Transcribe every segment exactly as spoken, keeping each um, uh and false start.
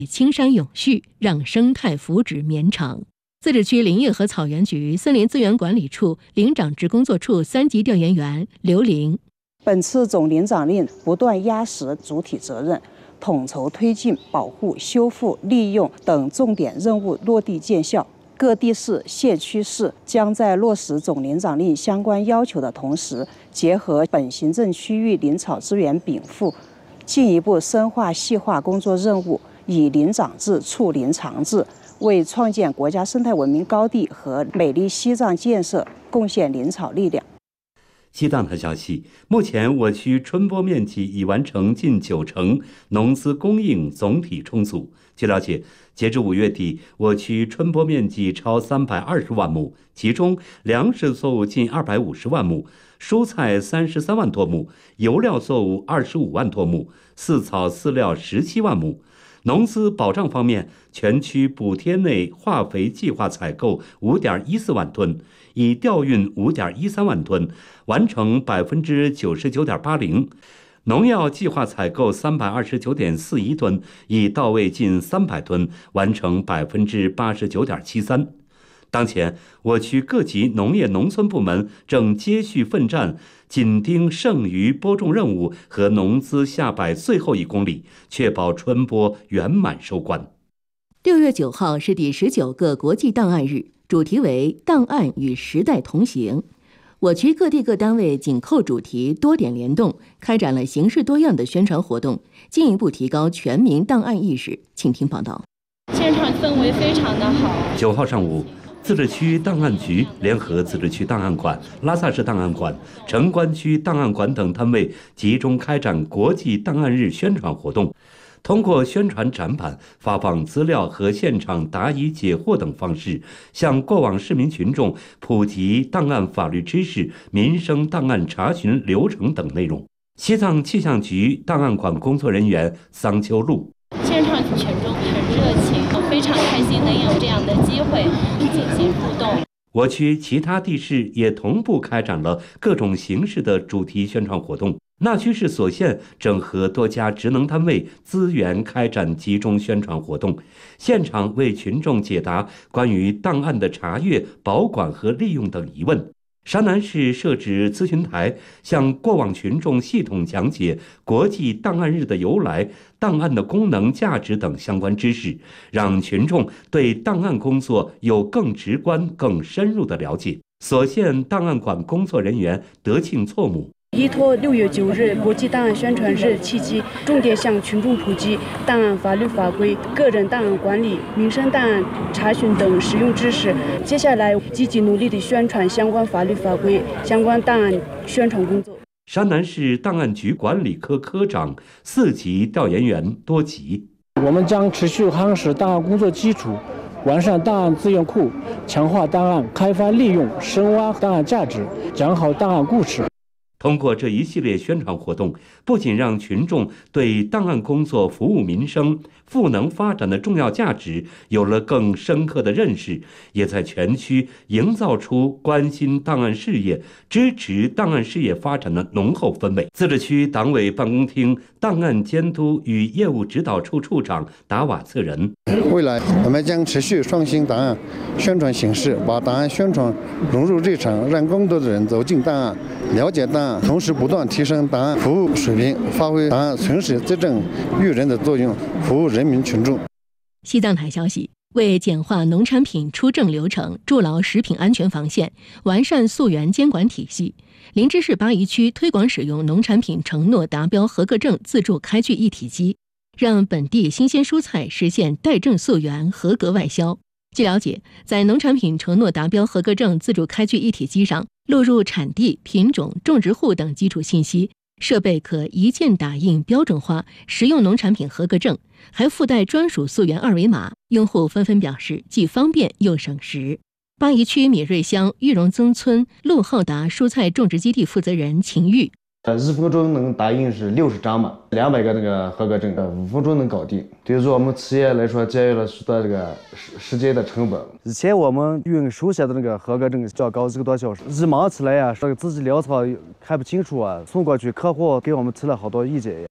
青山永续，让生态福祉绵长。自治区林业和草原局森林资源管理处林长职工作处三级调研员刘玲。 本次总林长令不断压实主体责任，统筹推进保护、修复、利用等重点任务落地见效。各地市、县区市将在落实总林长令相关要求的同时，结合本行政区域林草资源禀赋，进一步深化细化工作任务，以林长制促林长制，为创建国家生态文明高地和美丽西藏建设贡献林草力量。 西藏台消息，目前我区春播面积已完成近九成，农资供应总体充足。据了解，截至五月底，我区春播面积超三百二十万亩，其中粮食作物近二百五十万亩，蔬菜三十三万多亩，油料作物二十五万多亩，饲草饲料十七万亩。农资保障方面，全区补贴内化肥计划采购五点一四万吨，已调运五点一三万吨，完成百分之九十九点八零。农药计划采购三百二十九点四一吨，已到位近三百吨，完成百分之八十九点七三。当前，我区各级农业农村部门正接续奋战，紧盯剩余播种任务和农资下摆最后一公里，确保春播圆满收官。 六月九号是第十九个国际档案日，主题为“档案与时代同行”。我区各地各单位紧扣主题，多点联动，开展了形式多样的宣传活动，进一步提高全民档案意识。请听报道。 现场氛围非常的好。 九号上午，自治区档案局联合自治区档案馆、拉萨市档案馆、城关区档案馆等单位集中开展国际档案日宣传活动。通过宣传展板、发放资料和现场答疑解惑等方式，向过往市民群众普及档案法律知识、民生档案查询流程等内容。西藏气象局档案馆工作人员桑秋露： 现场群众很热情，非常开心能有这样的机会进行互动。 我区其他地市也同步开展了各种形式的主题宣传活动。那曲市所县整合多家职能单位资源，开展集中宣传活动，现场为群众解答关于档案的查阅、保管和利用等疑问。山南市设置咨询台，向过往群众系统讲解国际档案日的由来、档案的功能、价值等相关知识，让群众对档案工作有更直观、更深入的了解。所县档案馆工作人员德庆措姆： 依托六月九日国际档案宣传日契机，重点向群众普及档案法律法规、个人档案管理、民生档案查询等实用知识。接下来积极努力地宣传相关法律法规、相关档案宣传工作。 山南市档案局管理科科长、四级调研员多吉： 我们将持续夯实档案工作基础，完善档案资源库，强化档案开发利用，深挖档案价值，讲好档案故事。 通过这一系列宣传活动，不仅让群众对档案工作服务民生、赋能发展的重要价值有了更深刻的认识，也在全区营造出关心档案事业、支持档案事业发展的浓厚氛围。自治区党委办公厅档案监督与业务指导处处长达瓦策人： 未来我们将持续创新档案宣传形式，把档案宣传融入日常，让更多的人走进档案，了解档案，同时不断提升档案服务水平，发挥档案存实执政育人的作用，服务人民群众。 西藏台消息，为简化农产品出证流程，筑牢食品安全防线，完善溯源监管体系，林芝市巴宜区推广使用农产品承诺达标合格证自助开具一体机，让本地新鲜蔬菜实现带证溯源合格外销。据了解，在农产品承诺达标合格证自助开具一体机上录入产地、品种、种植户等基础信息，设备可一键打印标准化食用农产品合格证，还附带专属溯源二维码，用户纷纷表示既方便又省时。巴宜区米瑞乡玉荣增村陆浩达蔬菜种植基地负责人秦玉： 呃，日分钟能打印是六十张嘛，两百个那个合格证，呃，五分钟能搞定。对于说我们企业来说，节约了许多这个时时间的成本。以前我们运手写的那个合格证就要搞一个多小时，日忙起来啊，这个自己潦草看不清楚啊，送过去客户给我们提了好多意见。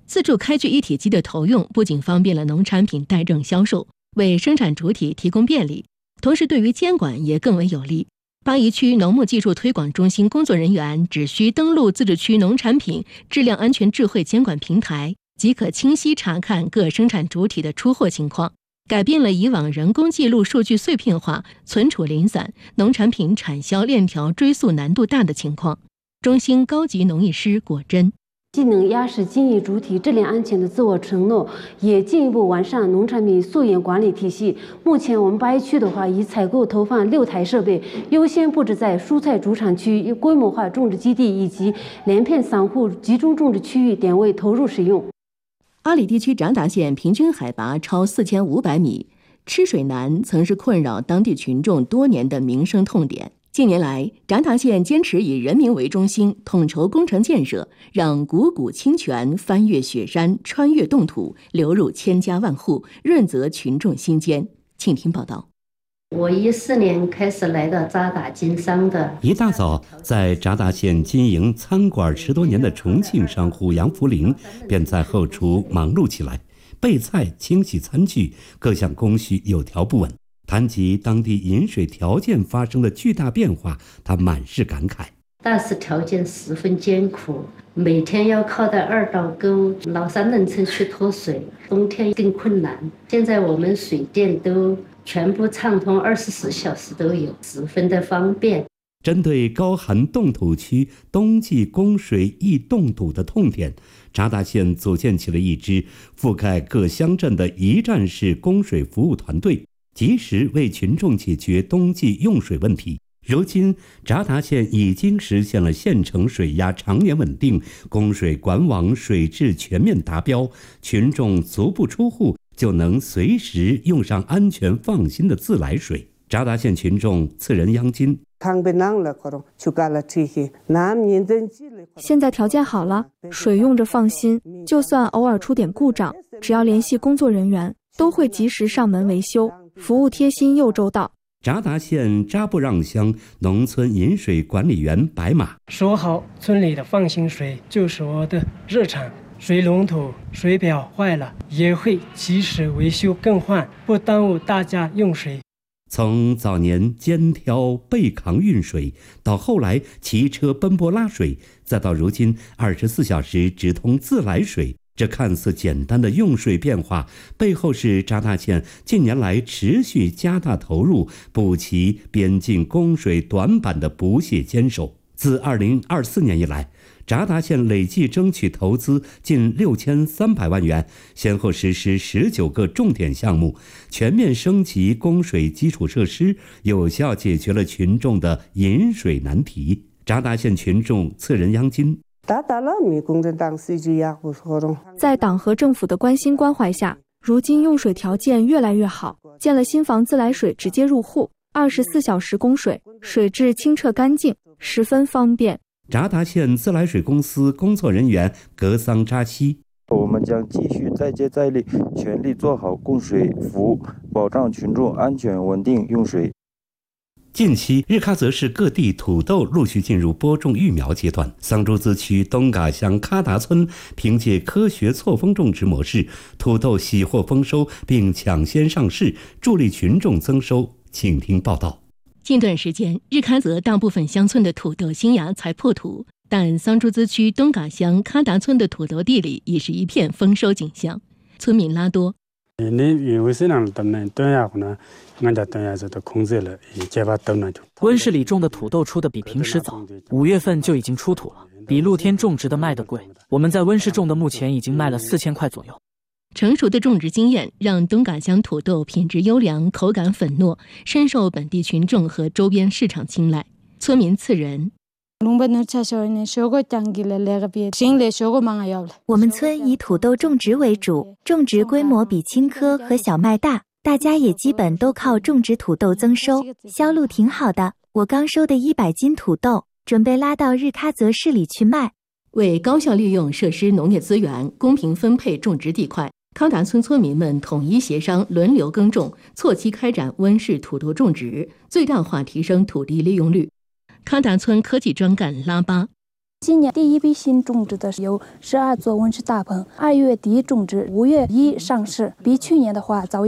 自助开具一体机的投用，不仅方便了农产品代证销售，为生产主体提供便利，同时对于监管也更为有利。巴宜区农牧技术推广中心工作人员只需登录自治区农产品质量安全智慧监管平台，即可清晰查看各生产主体的出货情况，改变了以往人工记录数据碎片化、存储零散、农产品产销链条追溯难度大的情况。中心高级农艺师果真既能压实经营主体质量安全的自我承诺，也进一步完善农产品溯源管理体系。目前我们巴宜区的话，已采购投放六台设备，优先布置在蔬菜主产区、规模化种植基地以及连片散户集中种植区域点位投入使用。 阿里地区扎达县平均海拔超四千五百米，吃水难曾是困扰当地群众多年的民生痛点。近年来，扎达县坚持以人民为中心，统筹工程建设，让汩汩清泉翻越雪山，穿越冻土，流入千家万户，润泽群众心间。请听报道。 我一四年开始来到扎达经商的。 一大早，在扎达县经营餐馆十多年的重庆商户杨福林便在后厨忙碌起来，备菜、清洗餐具，各项工序有条不紊。谈及当地饮水条件发生的巨大变化，他满是感慨。 大时条件十分艰苦，每天要靠到二道沟、老山冷村去拖水，冬天更困难。现在我们水电都全部畅通，二十四小时都有，十分的方便。 针对高寒冻土区冬季供水易冻堵的痛点，扎达县组建起了一支覆盖各乡镇的一站式供水服务团队，及时为群众解决冬季用水问题。如今，扎达县已经实现了县城水压常年稳定，供水管网水质全面达标，群众足不出户就能随时用上安全放心的自来水。扎达县群众次人央金， 现在条件好了，水用着放心，就算偶尔出点故障，只要联系工作人员，都会及时上门维修，服务贴心又周到。 扎达县扎布让乡农村饮水管理员白马说好，村里的放心水就是我的日常，水龙头、水表坏了也会及时维修更换，不耽误大家用水。 从早年肩挑背扛运水，到后来骑车奔波拉水，再到如今二十四小时直通自来水，这看似简单的用水变化，背后是扎达县近年来持续加大投入，补齐边境供水短板的不懈坚守。自二零二四年以来，扎达县累计争取投资近六千三百万元，先后实施十九个重点项目，全面升级供水基础设施，有效解决了群众的饮水难题。扎达县群众次人央金， 在党和政府的关心关怀下，如今用水条件越来越好，建了新房自来水直接入户，二十四小时供水，水质清澈干净，十分方便。 扎达县自来水公司工作人员格桑扎西， 我们将继续再接再厉，全力做好供水服务，保障群众安全稳定用水。 近期，日喀则市各地土豆陆续进入播种育苗阶段。桑珠孜区东嘎乡喀达村凭借科学错峰种植模式，土豆喜获丰收，并抢先上市，助力群众增收。请听报道。 近段时间，日喀则大部分乡村的土豆新芽才破土，但桑珠孜区东嘎乡喀达村的土豆地里已是一片丰收景象。村民拉多， 温室里种的土豆出的比平时早，五月份就已经出土了，比露天种植的卖得贵。我们在温室种的目前已经卖了四千块左右。 成熟的种植经验让东嘎乡土豆品质优良，口感粉糯，深受本地群众和周边市场青睐。村民次人， 我们村以土豆种植为主，种植规模比青稞和小麦大，大家也基本都靠种植土豆增收，销路挺好的。我刚收的一百斤土豆，准备拉到日喀则市里去卖。 为高效利用设施农业资源，公平分配种植地块，喀达村村民们统一协商，轮流耕种，错期开展温室土豆种植，最大化提升土地利用率。喀达村科技专干拉巴， 今年第一批新种植的有十二座温室大棚，二月底种植，五月一上市，比去年的话早。